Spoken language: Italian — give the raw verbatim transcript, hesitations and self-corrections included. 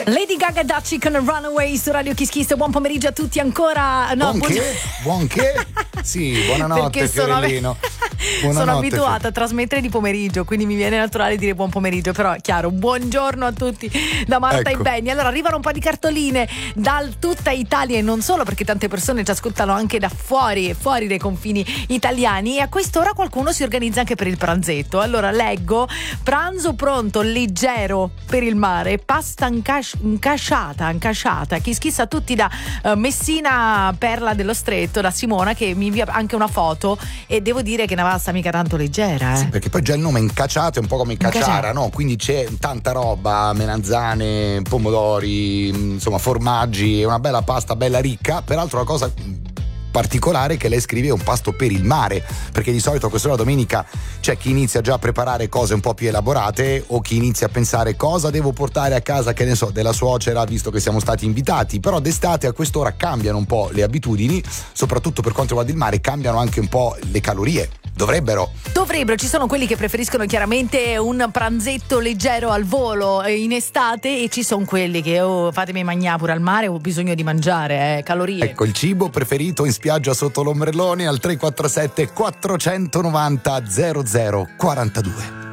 Lady Gaga e Dutchy con Runaway su Radio Kiss Kiss. Buon pomeriggio a tutti ancora. No, buon, buon che? Buon che? Sì, buonanotte Fiorellino. Sono, sono abituata a trasmettere di pomeriggio, quindi mi viene naturale dire buon pomeriggio, però è chiaro, buongiorno a tutti da Marta ecco. e Benny. Allora arrivano un po' di cartoline da tutta Italia e non solo, perché tante persone ci ascoltano anche da fuori e fuori dai confini italiani, e a quest'ora qualcuno si organizza anche per il pranzetto. Allora leggo: pranzo pronto, leggero per il mare, pasta incas- incasciata, incasciata. Chi schissa tutti da uh, Messina, Perla dello Stretto, da Simona, che mi invia anche una foto, e devo dire che ne sta mica tanto leggera, eh. Sì, perché poi già il nome incacciato è un po' come cacciara, no? Quindi c'è tanta roba, melanzane, pomodori, insomma formaggi, è una bella pasta bella ricca. Peraltro la cosa particolare che lei scrive è un pasto per il mare, perché di solito a quest'ora domenica c'è chi inizia già a preparare cose un po' più elaborate, o chi inizia a pensare cosa devo portare a casa, che ne so, della suocera, visto che siamo stati invitati. Però d'estate a quest'ora cambiano un po' le abitudini, soprattutto per quanto riguarda il mare, cambiano anche un po' le calorie. Dovrebbero. Dovrebbero, ci sono quelli che preferiscono chiaramente un pranzetto leggero al volo in estate, e ci sono quelli che oh, fatemi mangiare pure al mare, ho bisogno di mangiare, eh, calorie. Ecco, il cibo preferito in spiaggia sotto l'ombrellone al tre quattro sette quattrocentonovanta zero zero quarantadue.